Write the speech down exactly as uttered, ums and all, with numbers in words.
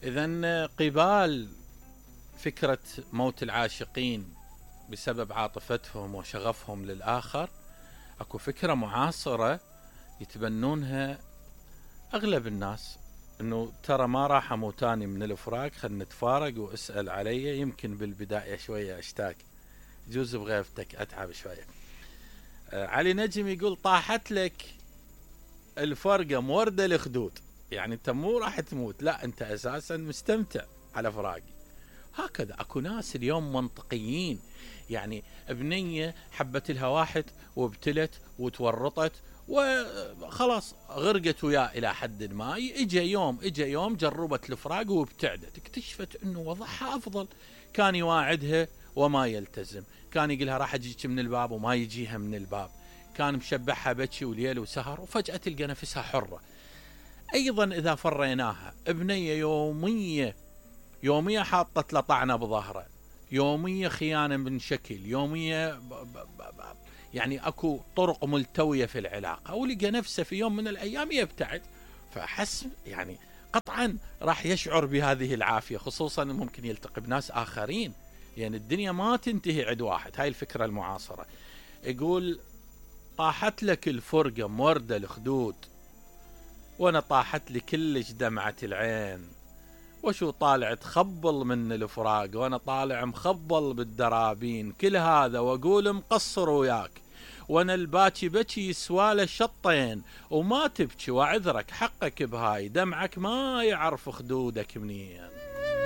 إذن قبال فكرة موت العاشقين بسبب عاطفتهم وشغفهم للآخر، اكو فكرة معاصرة يتبنونها اغلب الناس، انه ترى ما راح اموتاني من الفراق، خل نتفارق واسأل علي، يمكن بالبداية شوية اشتاق، جوز بغيفتك اتعب شوية. آه علي نجم يقول طاحت لك الفرقة موردة الخدود، يعني انت مو راح تموت، لا انت اساسا مستمتع على فراقي. هكذا اكو ناس اليوم منطقيين، يعني بنية حبت لها واحد وابتلت وتورطت وخلاص غرقت وياه الى حد ما، اجى يوم اجى يوم جربت الفراق وابتعدت، اكتشفت انه وضعها افضل، كان يواعدها وما يلتزم، كان يقولها راح اجيك من الباب وما يجيها من الباب، كان مشبعها بكي وليل وسهر، وفجأة تلقى نفسها حرة. ايضا اذا فريناها بنية يومية يومية حاطت له طعنة بظهره، يومية خيانة من شكل، يومية ب ب ب ب يعني اكو طرق ملتوية في العلاقة، ولقى نفسه في يوم من الايام يبتعد، فحس يعني قطعا راح يشعر بهذه العافية، خصوصا ممكن يلتقي بناس اخرين، يعني الدنيا ما تنتهي عند واحد. هاي الفكرة المعاصرة. يقول طاحت لك الفرقة موردة الخدود، وانا طاحت لي كلش دمعة العين، وشو طالع تخبل من الفراق، وانا طالع مخبل بالدرابين، كل هذا واقول مقصر وياك، وانا الباكي بكي يسواله شطين، وما تبكي واعذرك حقك بهاي، دمعك ما يعرف خدودك منين.